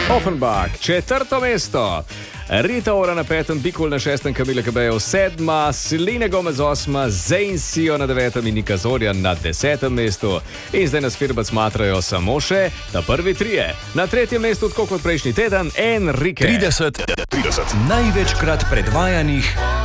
Offenbach, 4. mesto. Rita Ora na 5., Bikul na 6., Camila Cabello 7., Selena Gomez 8., Zayn Sio na 9. in Nika Zorjan na 10. mestu. In zdaj nas firbac smatrajo samo še ta prvi trije. Na 3. mestu, tako kot prejšnji teden, Enrique. 30 največkrat predvajanih